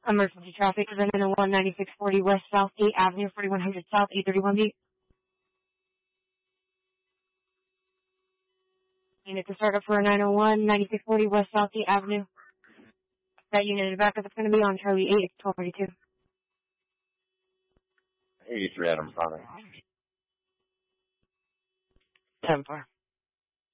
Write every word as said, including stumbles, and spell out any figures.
Emergency traffic is in the one ninety-six forty West South eighth Avenue, forty-one hundred South, eight thirty-one B. Unit to start up for nine oh one, ninety-six forty West South eighth Avenue. That unit in the back is going to be on Charlie eight, twelve thirty-two. eighty-three Adam Connor. ten four.